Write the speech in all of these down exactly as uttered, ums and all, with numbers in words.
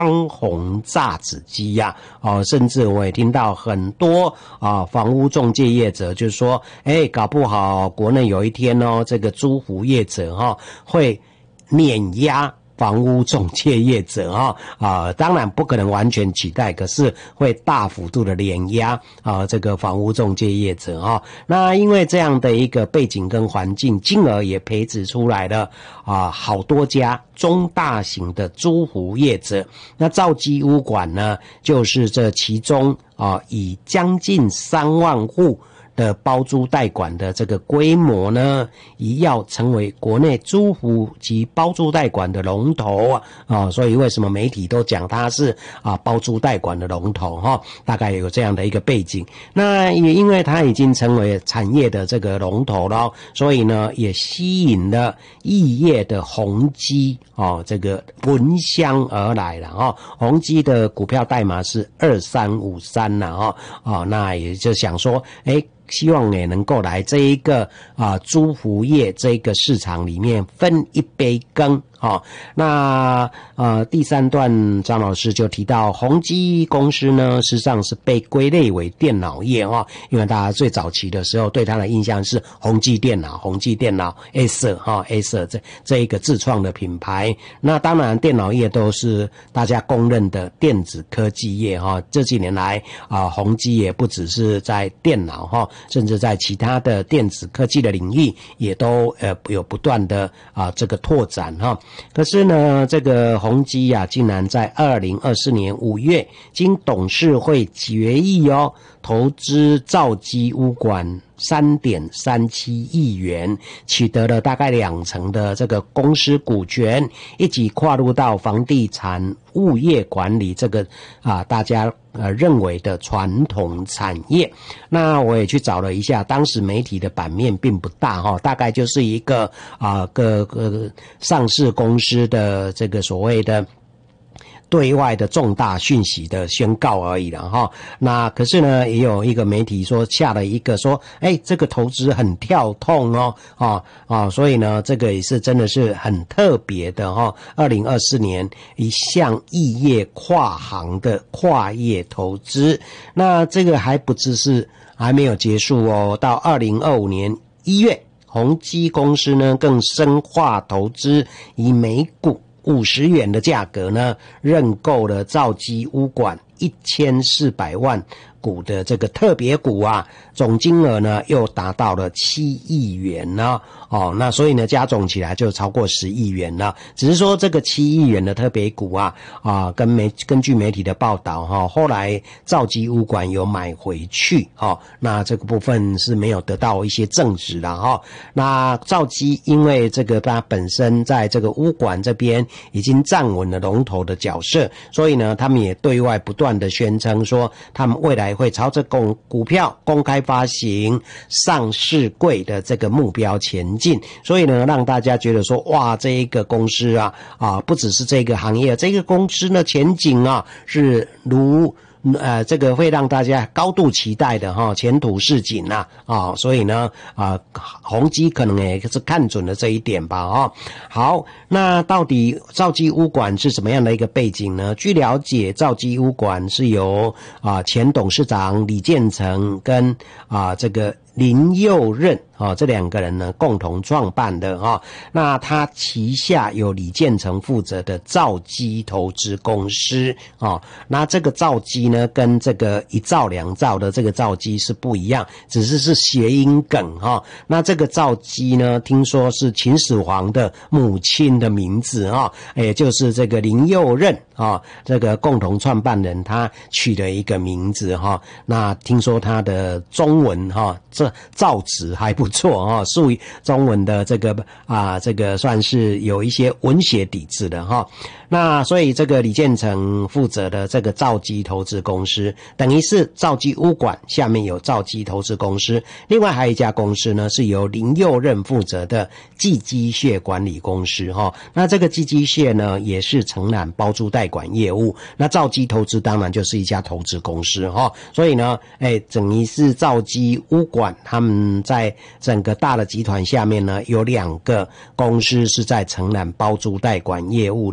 当红炸子鸡呀、啊，哦，甚至我也听到很多啊房屋中介业者就是说，哎，搞不好国内有一天哦，这个租户业者哈、哦、会碾压房屋中介业者啊啊，当然不可能完全取代，可是会大幅度的碾压啊这个房屋中介业者啊。那因为这样的一个背景跟环境，进而也培植出来了啊好多家中大型的租户业者。那兆基屋管呢，就是这其中啊以将近三万户的包租代管的这个规模呢，也要成为国内租户及包租代管的龙头啊！啊，所以为什么媒体都讲它是啊包租代管的龙头哈、啊？大概有这样的一个背景。那也因为它已经成为产业的这个龙头了，所以呢，也吸引了异业的宏基哦，这个闻香而来了哈、哦。宏基的股票代码是二三五三了哈啊，那也就想说，哎。希望也能够来这一个啊租户业这个市场里面分一杯羹。好、哦，那呃第三段张老师就提到宏基公司呢，实际上是被归类为电脑业哦，因为大家最早期的时候对它的印象是宏基电脑、宏基电脑 Acer 哈 Acer 这这一个自创的品牌。那当然电脑业都是大家公认的电子科技业哈、哦。这几年来啊，宏基也不只是在电脑哈、哦，甚至在其他的电子科技的领域也都呃有不断的啊这个拓展哈、哦。可是呢，这个宏基啊，竟然在二零二四年五月，经董事会决议哦，投资兆基屋管三点三七亿元，取得了大概两成的这个公司股权，一起跨入到房地产物业管理这个啊，大家呃认为的传统产业。那我也去找了一下，当时媒体的版面并不大哈、哦，大概就是一个啊个个上市公司的这个所谓的对外的重大讯息的宣告而已了哈。那可是呢，也有一个媒体说下了一个说，哎，这个投资很跳痛哦，啊啊，所以呢，这个也是真的是很特别的哈。二零二四年一项异业跨行的跨业投资，那这个还不只是还没有结束哦，到二零二五年一月，宏基公司呢更深化投资，以每股五十元的价格呢，认购了兆基屋管一千四百万股的这个特别股啊，总金额呢又达到了七亿元呢。哦，那所以呢加总起来就超过十亿元了。只是说这个七亿元的特别股啊，啊，跟媒根据媒体的报道哈、哦，后来兆基屋管有买回去哦，那这个部分是没有得到一些证实的哈、哦。那兆基因为这个它本身在这个屋管这边已经站稳了龙头的角色，所以呢他们也对外不断的宣称说，他们未来会朝着公股票公开发行、上市柜的这个目标前进。所以呢，让大家觉得说，哇，这一个公司啊，啊，不只是这个行业，这个公司的前景啊，是如呃，这个会让大家高度期待的哈，前途似锦呐啊，所以呢啊，宏基可能也是看准了这一点吧啊。好，那到底兆基屋管是什么样的一个背景呢？据了解，兆基屋管是由啊前董事长李建成跟啊这个林佑任啊这两个人呢共同创办的啊。那他旗下有李建成负责的兆基投资公司啊。那这个兆基呢跟这个一兆两兆的这个兆基是不一样，只是是谐音梗哈。那这个兆基呢，听说是秦始皇的母亲的名字哈，也就是这个林佑任啊，这个共同创办人他取了一个名字哈。那听说他的中文哈，这造词还不错哈，属于中文的这个啊，这个算是有一些文学底子的哈。那所以这个李建成负责的这个兆基投资公司，等于是兆基屋管下面有兆基投资公司，另外还有一家公司呢是由林佑任负责的技机械管理公司哈。那这个技机械呢也是承揽包租代管业务，那兆基投资当然就是一家投资公司哈。所以呢，哎，等于是兆基屋管他们在整个大的集团下面呢有两个公司是在承揽包租代管业务的哦。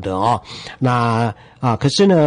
那啊，可是呢。